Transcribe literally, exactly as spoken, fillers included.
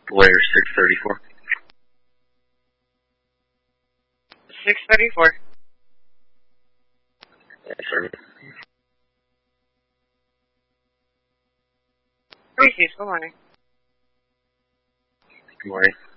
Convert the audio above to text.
Blair six thirty-four. six thirty-four. Sorry. Reese's, good morning. Good morning.